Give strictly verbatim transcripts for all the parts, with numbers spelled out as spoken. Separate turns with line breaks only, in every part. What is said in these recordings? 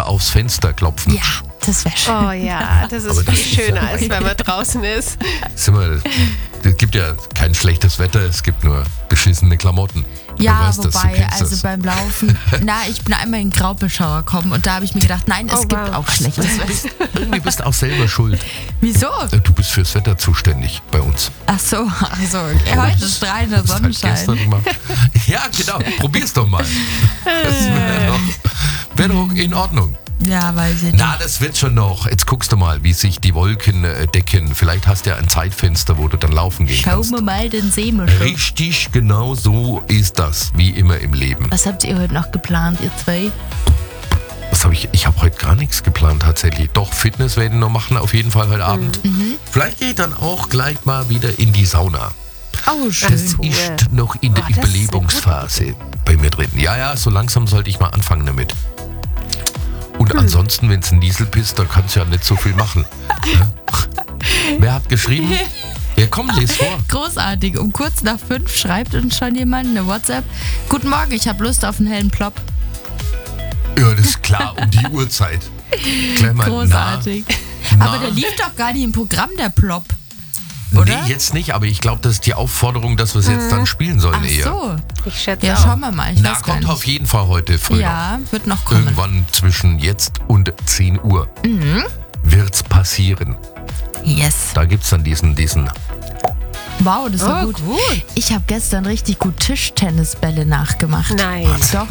oder aufs Fenster klopfen.
Ja, das wäre schön.
Oh ja, das ist
Aber das
viel
ist
schöner,
ja-
als wenn man draußen ist.
Sind wir, es gibt ja kein schlechtes Wetter, es gibt nur beschissene Klamotten.
Ja,
Du weißt das, du
wobei,
kennst
also
das.
beim Laufen, na, ich bin einmal in Graupelschauer gekommen und da habe ich mir gedacht, nein, es
Oh,
gibt
wow.
auch schlechtes Wetter.
Irgendwie bist du auch selber schuld.
Wieso?
Du bist fürs Wetter zuständig bei uns.
Ach so, also okay, heute ist strahlender
Das hat gestern
Sonnenschein.
gemacht. Ja, genau. Probier's doch mal. Das wäre doch, wär doch in Ordnung.
Ja, weiß ich nicht.
Na, das wird schon noch. Jetzt guckst du mal, wie sich die Wolken äh, decken. Vielleicht hast du ja ein Zeitfenster, wo du dann laufen gehen
Schau
kannst.
mir mal den Seemuschel.
Richtig, genau so ist das, wie immer im Leben.
Was habt ihr heute noch geplant, ihr zwei?
Was habe ich? Ich habe heute gar nichts geplant tatsächlich. Doch, Fitness werden wir noch machen, auf jeden Fall heute Abend. Vielleicht gehe ich dann auch gleich mal wieder in die Sauna.
Oh, schön.
Das
cool.
ist noch in der
Oh, das ist eine
Überlebensphase bei mir drin. Ja, ja, so langsam sollte ich mal anfangen damit. Und ansonsten, wenn es ein Diesel bist, da kannst du ja nicht so viel machen. Ja? Wer hat geschrieben? Ja, komm, les vor.
Großartig. Um kurz nach fünf schreibt uns schon jemand eine WhatsApp. Guten Morgen, ich habe Lust auf einen hellen Plop.
Ja, das ist klar, um die Uhrzeit. Gleich mal
Großartig.
nah,
Aber
nah.
der lief doch gar nicht im Programm, der Plop. Oder?
Nee, jetzt nicht, aber ich glaube, das ist die Aufforderung, dass wir es jetzt dann spielen sollen
Ach
eher.
so.
Ich schätze
Ja,
auch.
schauen wir mal. Ich
Na,
weiß gar
kommt
nicht.
auf jeden Fall heute früh noch.
Ja, wird noch kommen.
Irgendwann zwischen jetzt und zehn Uhr
Mhm.
wird's passieren.
Yes.
Da gibt's dann diesen, diesen
Wow, das war
Oh,
gut.
gut.
Ich habe gestern richtig gut Tischtennisbälle nachgemacht.
Nein.
Doch,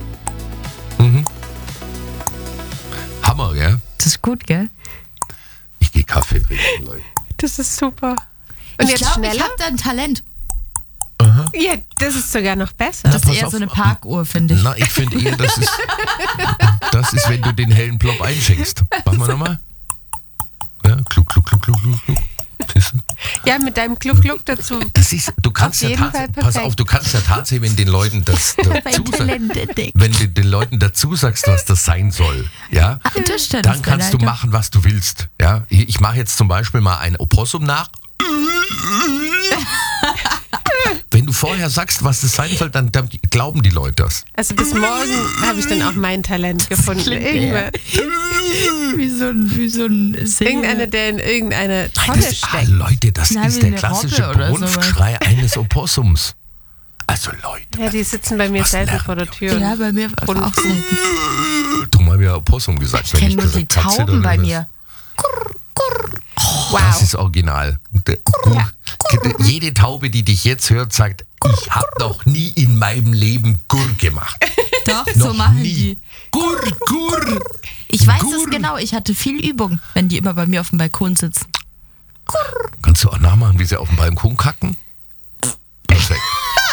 Hammer, gell?
das ist gut, gell?
Ich gehe Kaffee trinken, Leute.
Das ist super. Und
ich
jetzt
glaube, ich
schneller?
habe da ein Talent.
Ja, das ist sogar noch besser.
Das ist
pass
eher
auf.
so eine Parkuhr, finde ich.
Na, ich finde eher, das ist, das ist, wenn du den hellen Plop einschenkst. Machen wir nochmal. Ja, klug, klug, klug, klug, klug, klug. Siehst du?
Ja, mit deinem Gluck-Gluck dazu.
Das ist, du kannst
Auf
ja
jeden Fall
tatsächlich, pass
perfekt.
auf, du kannst ja tatsächlich, wenn den Leuten das
Mein
dazu
Talent entdeckt.
wenn du den Leuten dazu sagst, was das sein soll, ja,
Ein Tischtennisball,
dann kannst du
Alter.
machen, was du willst. Ja, ich mache jetzt zum Beispiel mal ein Opossum nach. Wenn du vorher sagst, was das sein soll, dann, dann glauben die Leute das.
Also bis morgen habe ich dann auch mein Talent gefunden.
klingt
Irgendwer,
Wie so ein, wie so ein Säge.
irgendeiner, der in irgendeine
Nein,
Tonne
das, ah,
steckt.
Leute, das
Na,
ist
wie
der
eine
klassische
Robbe oder
Brunftschrei eines Opossums. Also Leute,
Ja, die sitzen bei mir
Was
selten
lernen
vor der
die
Tür.
Ja, bei mir war
Und-
auch selten.
drum habe ich ja Opossum gesagt.
Ich
wenn
kenne nur die
gesagt Katze,
Tauben
dann
bei
ist
mir.
Wow.
Das ist original. Der- Jede Taube, die dich jetzt hört, sagt, ich habe noch nie in meinem Leben Gurr gemacht.
Doch,
Noch
so machen
nie.
die.
Gurr, Gurr.
Ich weiß
Gurr.
es genau, ich hatte viel Übung, wenn die immer bei mir auf dem Balkon sitzen.
Kannst du auch nachmachen, wie sie auf dem Balkon kacken? Perfekt.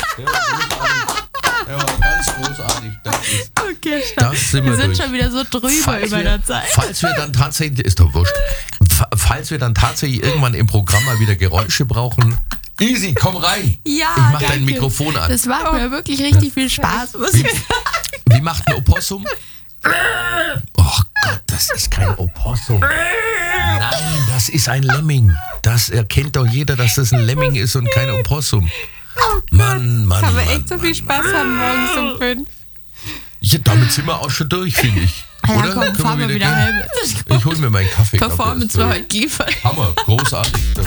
Ja, ganz großartig. Das ist,
Okay,
das sind wir,
wir sind
durch.
schon wieder so drüber
Falls
über
wir,
der Zeit.
falls wir dann tatsächlich, ist doch wurscht, Fa- falls wir dann tatsächlich irgendwann im Programm mal wieder Geräusche brauchen, easy, komm rein.
Ja,
ich mach
danke.
dein Mikrofon an.
Das macht mir wirklich richtig viel Spaß. Muss ich sagen.
Wie macht ein Opossum? Oh Gott, das ist kein Opossum. Nein, das ist ein Lemming. Das erkennt doch jeder, dass das ein Lemming ist und kein Opossum. Mann, Mann,
Kann man
Mann,
echt so
Mann,
viel Spaß haben morgens um fünf.
Ja, damit sind wir auch schon durch, finde ich.
Ja,
Oder?
komm,
Können
fahren wir wieder
gehen?
heim.
Ich hol mir meinen Kaffee. glaub, der
Performance
ist
war
durch.
heute geliefert.
Hammer, großartig. Das